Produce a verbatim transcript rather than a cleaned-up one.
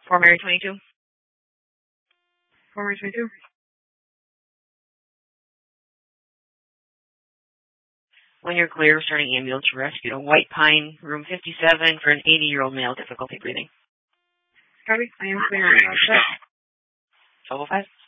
Fort Mary twenty-two. Fort Mary twenty-two. When you're clear, starting ambulance for rescue to White Pine, room fifty-seven, for an eighty-year-old male, difficulty breathing. Copy. I am clear. twelve oh five.